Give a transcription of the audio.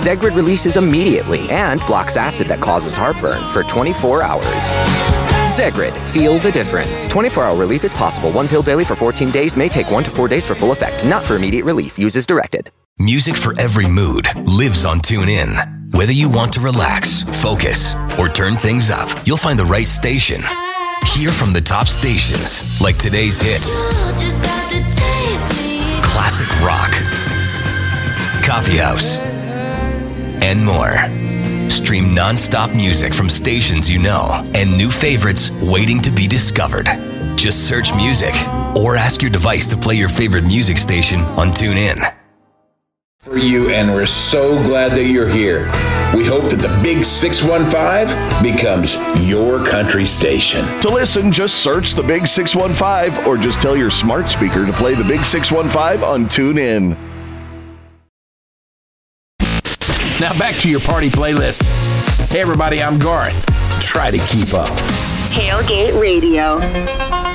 Zegrid releases immediately and blocks acid that causes heartburn for 24 hours. Zegrid, feel the difference. 24-hour relief is possible. 1 pill daily for 14 days may take 1 to 4 days for full effect. Not for immediate relief. Use as directed. Music for every mood lives on TuneIn. Whether you want to relax, focus, or turn things up, you'll find the right station. Hear from the top stations like today's hits, classic rock, coffee house, and more. Stream non-stop music from stations you know and new favorites waiting to be discovered. Just search music or ask your device to play your favorite music station on TuneIn. For you, and we're so glad that you're here. We hope that the Big 615 becomes your country station. To listen, just search the Big 615 or just tell your smart speaker to play the Big 615 on TuneIn. Now back to your party playlist. Hey everybody, I'm Garth. Try to keep up. Tailgate Radio.